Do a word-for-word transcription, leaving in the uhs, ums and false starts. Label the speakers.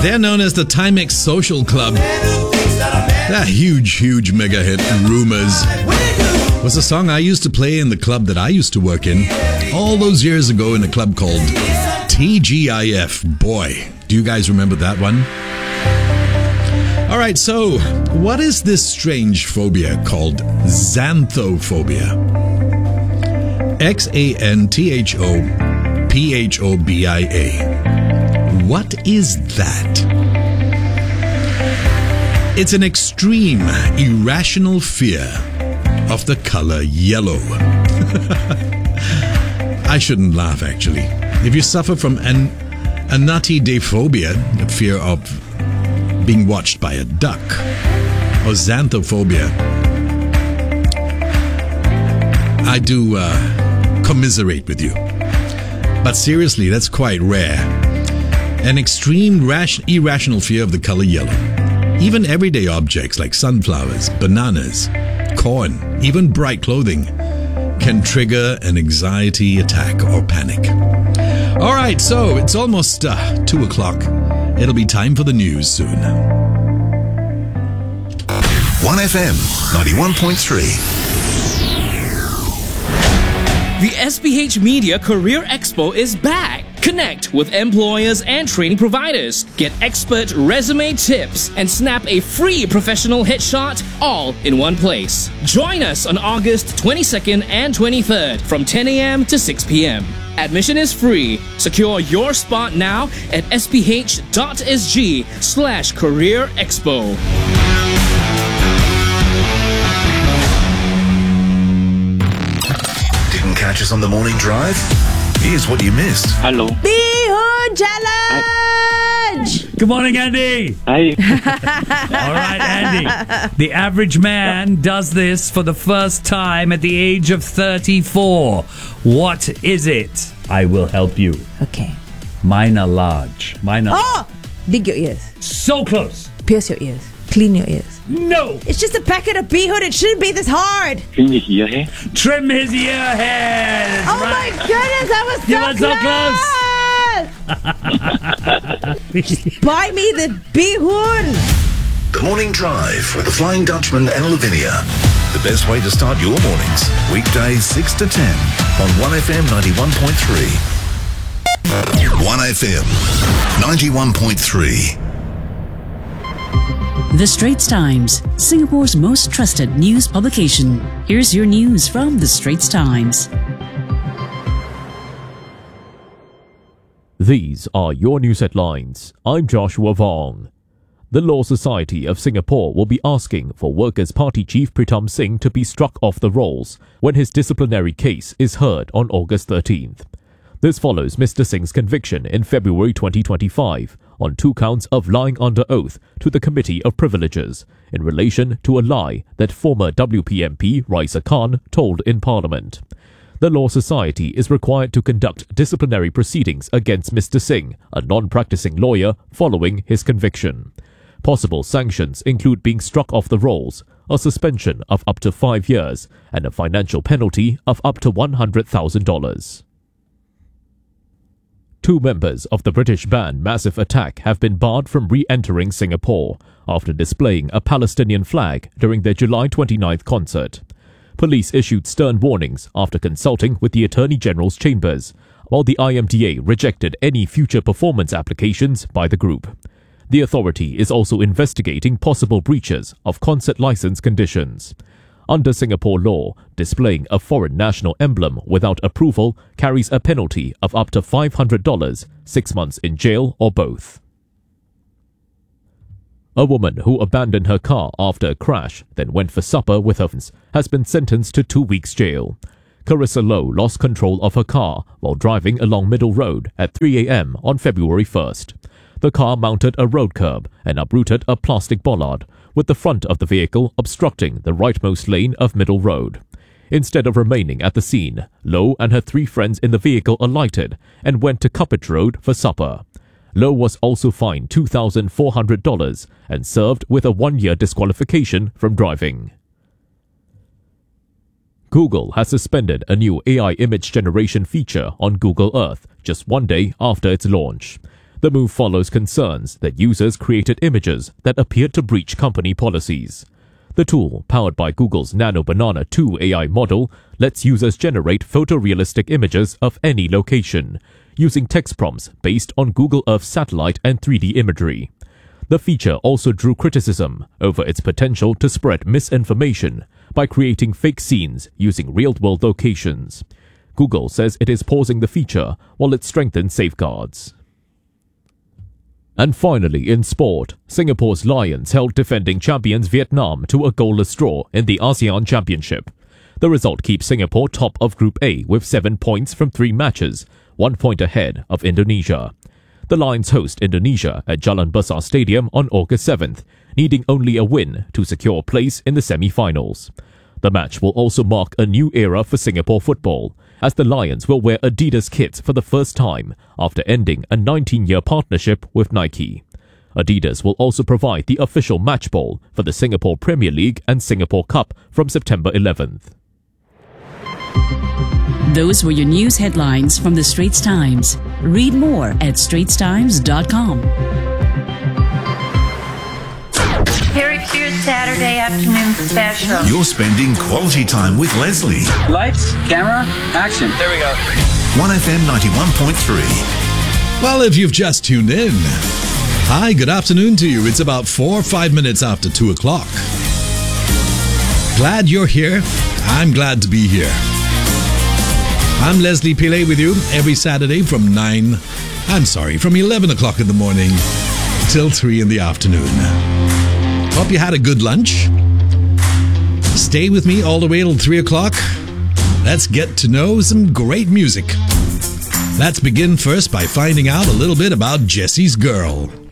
Speaker 1: They're known as the Timex Social Club. That huge, huge mega hit, Rumors, was a song I used to play in the club that I used to work in all those years ago in a club called T G I F. Boy, do you guys remember that one? All right, so what is this strange phobia called xanthophobia? X A N T H O P H O B I A. What is that? It's an extreme, irrational fear of the color yellow. I shouldn't laugh, actually. If you suffer from an anatidaphobia, the fear of being watched by a duck, or xanthophobia, I do uh, commiserate with you. But seriously, that's quite rare. An extreme rash- irrational fear of the color yellow. Even everyday objects like sunflowers, bananas, corn, even bright clothing can trigger an anxiety attack or panic. All right, so it's almost uh, two o'clock. It'll be time for the news soon.
Speaker 2: one F M ninety-one point three.
Speaker 3: The S P H Media Career Expo is back. Connect with employers and training providers. Get expert resume tips and snap a free professional headshot all in one place. Join us on August twenty-second and twenty-third from ten a.m. to six p.m. Admission is free. Secure your spot now at sph.sg slash career expo.
Speaker 2: Didn't catch us on the morning drive? Here's what you missed.
Speaker 4: Hello.
Speaker 5: Bihun Challenge!
Speaker 6: Good morning, Andy.
Speaker 4: Hi.
Speaker 6: All right, Andy. The average man does this for the first time at the age of thirty-four. What is it? I will help you.
Speaker 5: Okay.
Speaker 6: Mine are large. Mine are...
Speaker 5: Oh! Dig your ears.
Speaker 6: So close.
Speaker 5: Pierce your ears. Clean your ears.
Speaker 6: No.
Speaker 5: It's just a packet of bihun. It shouldn't be this hard.
Speaker 4: Can you hear her?
Speaker 6: Trim his ear hairs.
Speaker 5: Oh
Speaker 6: right.
Speaker 5: my goodness, I was so
Speaker 6: You were so
Speaker 5: close. Buy me the bihun.
Speaker 2: The Morning Drive with the Flying Dutchman and Lavinia. The best way to start your mornings. Weekdays six to ten on one F M ninety-one point three. one F M ninety-one point three.
Speaker 7: The Straits Times, Singapore's most trusted news publication. Here's your news from The Straits Times.
Speaker 8: These are your news headlines. I'm Joshua Vong. The Law Society of Singapore will be asking for Workers' Party Chief Pritam Singh to be struck off the rolls when his disciplinary case is heard on August thirteenth. This follows Mister Singh's conviction in February twenty twenty-five on two counts of lying under oath to the Committee of Privileges in relation to a lie that former W P M P Raisa Khan told in Parliament. The Law Society is required to conduct disciplinary proceedings against Mister Singh, a non-practicing lawyer, following his conviction. Possible sanctions include being struck off the rolls, a suspension of up to five years, and a financial penalty of up to one hundred thousand dollars. Two members of the British band Massive Attack have been barred from re-entering Singapore after displaying a Palestinian flag during their July twenty-ninth concert. Police issued stern warnings after consulting with the Attorney General's chambers, while the I M D A rejected any future performance applications by the group. The authority is also investigating possible breaches of concert license conditions. Under Singapore law, displaying a foreign national emblem without approval carries a penalty of up to five hundred dollars, six months in jail, or both. A woman who abandoned her car after a crash, then went for supper with her friends, has been sentenced to two weeks jail. Carissa Lowe lost control of her car while driving along Middle Road at three a.m. on February first. The car mounted a road curb and uprooted a plastic bollard, with the front of the vehicle obstructing the rightmost lane of Middle Road. Instead of remaining at the scene, Lowe and her three friends in the vehicle alighted and went to Cuppage Road for supper. Lowe was also fined two thousand four hundred dollars and served with a one-year disqualification from driving. Google has suspended a new A I image generation feature on Google Earth just one day after its launch. The move follows concerns that users created images that appeared to breach company policies. The tool, powered by Google's Nano Banana two A I model, lets users generate photorealistic images of any location, using text prompts based on Google Earth satellite and three D imagery. The feature also drew criticism over its potential to spread misinformation by creating fake scenes using real-world locations. Google says it is pausing the feature while it strengthens safeguards. And finally, in sport, Singapore's Lions held defending champions Vietnam to a goalless draw in the ASEAN Championship. The result keeps Singapore top of Group A with seven points from three matches, one point ahead of Indonesia. The Lions host Indonesia at Jalan Besar Stadium on August seventh, needing only a win to secure a place in the semi-finals. The match will also mark a new era for Singapore football, as the Lions will wear Adidas kits for the first time after ending a nineteen-year partnership with Nike. Adidas will also provide the official match ball for the Singapore Premier League and Singapore Cup from September eleventh.
Speaker 7: Those were your news headlines from the Straits Times. Read more at straits times dot com.
Speaker 4: Here it's your Saturday afternoon special.
Speaker 2: You're spending quality time with Leslie.
Speaker 9: Lights, camera, action. There we go.
Speaker 2: one F M ninety-one point three.
Speaker 1: Well, if you've just tuned in, hi, good afternoon to you. It's about four or five minutes after two o'clock. Glad you're here. I'm glad to be here. I'm Leslie Pillay with you every Saturday from nine, I'm sorry, from eleven o'clock in the morning till three in the afternoon. Hope you had a good lunch. Stay with me all the way till three o'clock. Let's get to know some great music. Let's begin first by finding out a little bit about Jesse's Girl.